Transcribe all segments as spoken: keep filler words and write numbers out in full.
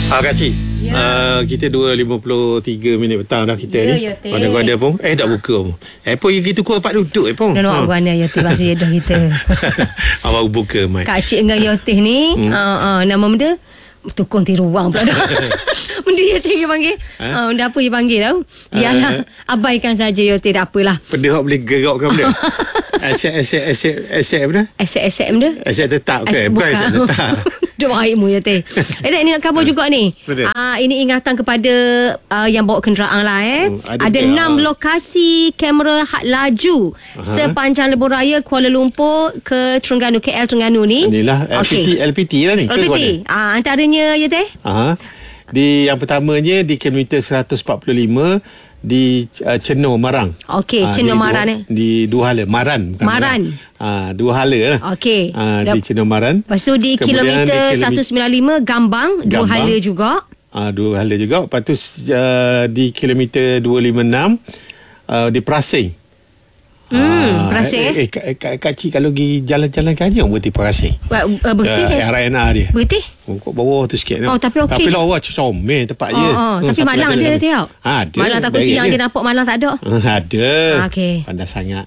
Ah, Kak Cik, ya. uh, kita dua lima puluh tiga minit petang dah kita ya, ni. Ya, Guana-guana pun eh dah buka pun. Eh pun gitu kau dapat duduk eh pun. Dah nak guana ya teh masih dah kita. Awak buka mai. Kak Cik dengan Yoteh ni, hmm. uh, uh, nama benda tukung tiruang pula dah. Benda Yoteh dia panggil. Ha? Uh, benda apa dia panggil tau. Biarlah uh, abaikan saja Yoteh, tak apalah. Benda hok boleh gerakkan benda. Aset aset aset aset apa dah? Aset-aset benda? Aset tetap ke? Aset, bukan aset tetap. Duk baikmu ya teh. Eh tak, ini nak khabar juga ni. Ah, ini ingatan kepada uh, yang bawa kenderaan lah eh. Hmm, ada ada enam uh, lokasi kamera had laju uh-huh. sepanjang lebuh raya Kuala Lumpur ke Terengganu, K L Terengganu ni. Inilah L P T, okay. L P T lah ni. L P T. Ah, antaranya ya teh. Aha. Di yang pertamanya di kilometer seratus empat puluh lima di uh, Cenor Marang. Okey, uh, Cenor Marang ni. Di dua hala, Maran bukan Maran. Ah, uh, dua hala lah. Okey. Uh, di Cenor Maran. Lepas tu di kilometer seratus sembilan puluh lima Gambang, Gambang, dua hala juga. Ah, uh, dua hala juga. Lepas tu uh, di kilometer dua ratus lima puluh enam uh, di Perasing. Hmm, Perasing eh, eh, eh Kak, Kak Cik kalau pergi jalan-jalan kaji orang berhenti Perasing. Uh, berhenti uh, R N R dia. Berhenti? Kok bawah tu sikit. Oh, tapi okey. Tapi lawa comel tempat je. Oh, oh. Hmm, tapi malang ada tengok. Ha, ada. Malang takut siang dia nampak malang tak ada. Uh, ada. Ah, okey. Pandai sangat.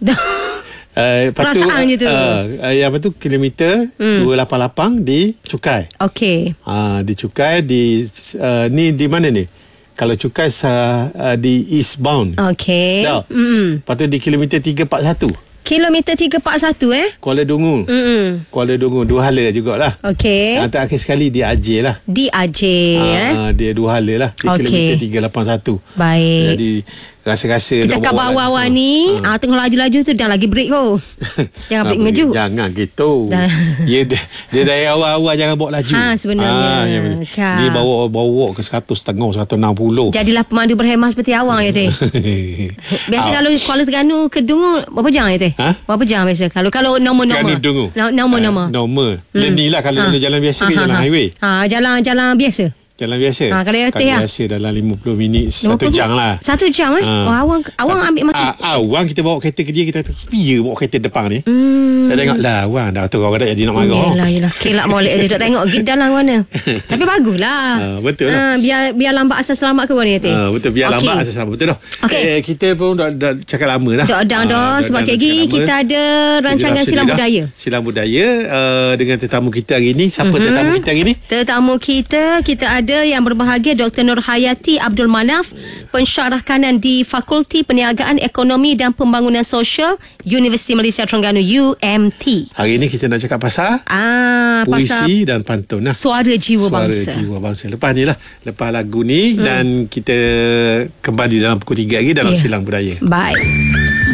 Uh, perasaan je tu. Uh, uh, yang apa tu kilometer hmm. dua ratus lapan puluh lapan di Cukai. Okey. Uh, di Cukai di uh, ni di mana ni? Kalau Cukai uh, uh, di eastbound. Okey. Hmm. Lepas tu di kilometer tiga ratus empat puluh satu. Kilometer tiga ratus empat puluh satu eh? Kuala Dungu. Hmm. Kuala Dungu dua hala jugalah. Okey. Uh, terakhir sekali di Aceh lah. Di Aceh uh, eh. Dia dua hala lah di okay. kilometer tiga ratus lapan puluh satu. Baik. Jadi rasa-rasa kita kat bawah-bawah ni ha. ah, tengah laju-laju tu dah lagi break kau. Jangan break ngeju. Jangan gitu. Dia dia dari awal-awal jangan bawa laju. Ha sebenarnya. Ha, ya dia bawa bawa ke seratus setengah, seratus enam puluh. Jadilah pemandu berhemah seperti awang ya teh. Biasa oh. kalau Kuala Terengganu ke Dungu berapa jam ya teh? Ha? Berapa jam biasa? Kalau kalau normal-normal. Normal-normal. Normal. Hmm. Ni lah kalau ha. jalan biasa ha, ke ha, jalan ha. highway. Ha jalan-jalan biasa. Jalan biasa. Ha, kalau Yoteh lah. Biasa dalam lima puluh minit, satu jam lah. Satu jam eh? Ha. Oh, awang awang ambil masa. Ah, awang kita bawa kereta ke dia, kita kata, "Piye bawa kereta depan ni?" Hmm. Kita tengok lah, awang dah tu orang dah jadi nak marah. Yalah, yalah. Kelak molek je duk tengok gid dalam mana. Tapi baguslah. Ha, betul lah. Ha, biar biar lambat asal selamat ke orang Yoteh. Ha, betul, biar okay. lambat asal selamat. Betul dah. Okay. Eh, kita pun dah, dah cakap lama dah. Dah dah dah sebab kegi kita ada rancangan silang budaya. Silang budaya uh, dengan tetamu kita hari ni. Siapa mm-hmm. tetamu kita hari ni? Tetamu kita, kita ada yang berbahagia Doktor Nur Hayati Abdul Manaf, pensyarah kanan di Fakulti Perniagaan Ekonomi dan Pembangunan Sosial Universiti Malaysia Terengganu U M T. Hari ini kita nak cakap pasal ah, puisi pasal dan pantun lah. Suara jiwa Suara bangsa. Suara jiwa bangsa. Lepas ni lah, lepas lagu ni hmm. dan kita kembali dalam pukul tiga lagi dalam yeah. Silang Budaya. Baik.